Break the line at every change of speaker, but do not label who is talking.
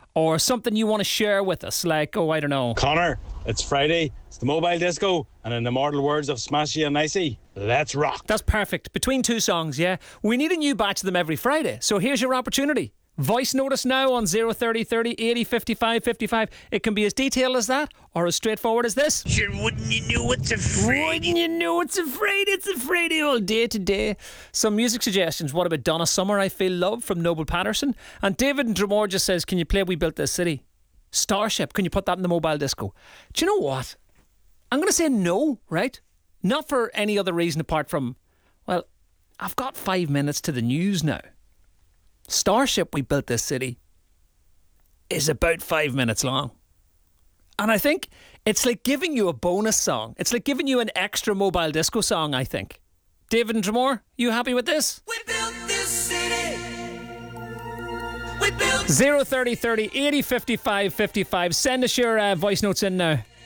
or something you want to share with us, like, oh, I don't know.
Connor, it's Friday, it's the mobile disco, and in the immortal words of Smashy and Nicey, let's rock.
That's perfect. Between two songs, yeah. We need a new batch of them every Friday. So here's your opportunity. Voice note us now on 030 30 80 55 55. It can be as detailed as that or as straightforward as this.
Sure, wouldn't you know it's a Friday?
Wouldn't you know it's a Friday? It's a Friday all day today. Some music suggestions. What about Donna Summer, I Feel Love from Noble Patterson? And David in Dromore just says, can you play We Built This City? Starship, can you put that in the mobile disco? Do you know what? I'm going to say no, right? Not for any other reason apart from, well, I've got 5 minutes to the news now. Starship, We Built This City is about 5 minutes long. And I think it's like giving you a bonus song. It's like giving you an extra mobile disco song, I think. David and Dromore, you happy with this?
We built this city. We built
030 30 80 55 55. Send us your voice notes in now.